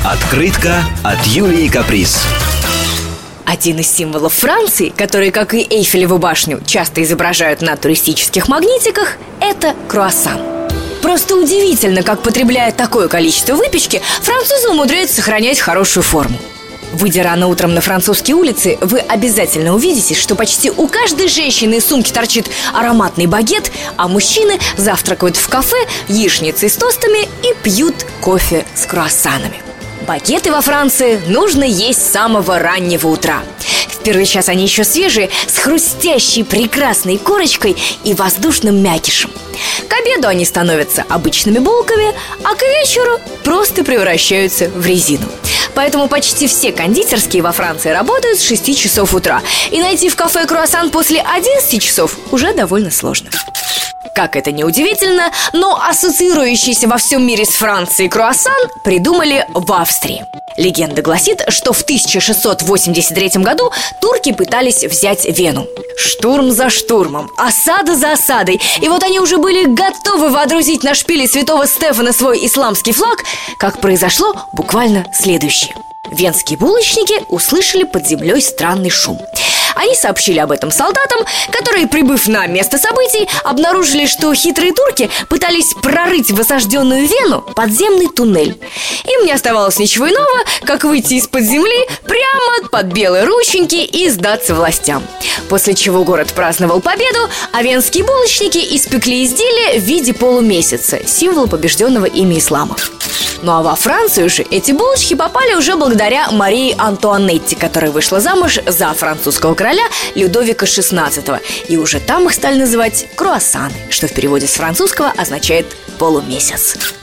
Открытка от Юлии Каприз. Один из символов Франции, который, как и Эйфелеву башню, часто изображают на туристических магнитиках, это круассан. Просто удивительно, как, потребляя такое количество выпечки, французы умудряются сохранять хорошую форму. Выйдя рано утром на французские улицы, вы обязательно увидите, что почти у каждой женщины из сумки торчит ароматный багет, а мужчины завтракают в кафе яичницей с тостами и пьют кофе с круассанами. Багеты во Франции нужно есть с самого раннего утра. В первый час они еще свежие, с хрустящей прекрасной корочкой и воздушным мякишем. К обеду они становятся обычными булками, а к вечеру просто превращаются в резину. Поэтому почти все кондитерские во Франции работают с 6 часов утра. И найти в кафе круассан после 11 часов уже довольно сложно. Как это ни удивительно, но ассоциирующийся во всем мире с Францией круассан придумали в Австрии. Легенда гласит, что в 1683 году турки пытались взять Вену. Штурм за штурмом, осада за осадой. И вот они уже были готовы водрузить на шпиле святого Стефана свой исламский флаг, как произошло буквально следующее. Венские булочники услышали под землей странный шум. Они сообщили об этом солдатам, которые, прибыв на место событий, обнаружили, что хитрые турки пытались прорыть в осажденную Вену подземный туннель. Им не оставалось ничего иного, как выйти из-под земли прямо под белые рученьки и сдаться властям. После чего город праздновал победу, а венские булочники испекли изделия в виде полумесяца, символа побежденного ими ислама. Ну а во Францию же эти булочки попали уже благодаря Марии Антуанетте, которая вышла замуж за французского короля Людовика XVI. И уже там их стали называть круассаны, что в переводе с французского означает полумесяц.